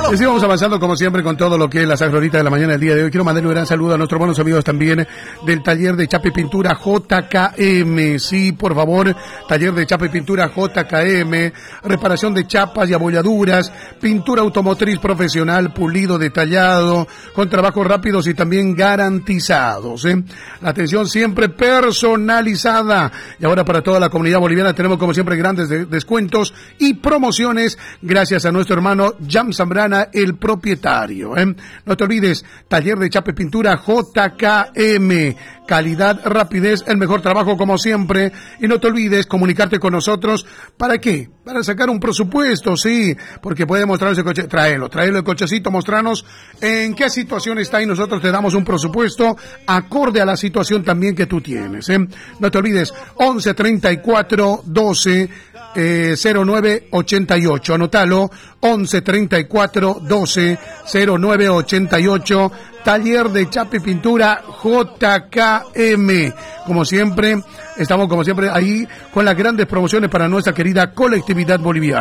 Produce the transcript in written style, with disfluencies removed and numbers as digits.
Y así vamos avanzando como siempre con todo lo que es la Sagrorita de la mañana del día de hoy. Quiero mandarle un gran saludo a nuestros buenos amigos también del taller de chapa y pintura JKM. Sí, por favor, taller de chapa y pintura JKM, reparación de chapas y abolladuras, pintura automotriz profesional, pulido detallado, con trabajos rápidos y también garantizados. La atención siempre personalizada. Y ahora para toda la comunidad boliviana tenemos como siempre grandes descuentos y promociones gracias a nuestro hermano Jam Zambrana, el propietario. No te olvides, taller de chapa y pintura JKM, calidad, rapidez, el mejor trabajo como siempre. Y no te olvides comunicarte con nosotros. ¿Para qué? Para sacar un presupuesto, sí, porque puede mostrarnos el coche, tráelo el cochecito, mostrarnos en qué situación está y nosotros te damos un presupuesto acorde a la situación también que tú tienes. No te olvides, 11 34 12 0988, anótalo, 11 34 12 0988, taller de chapa y pintura JKM. Como siempre, estamos ahí con las grandes promociones para nuestra querida colectividad boliviana.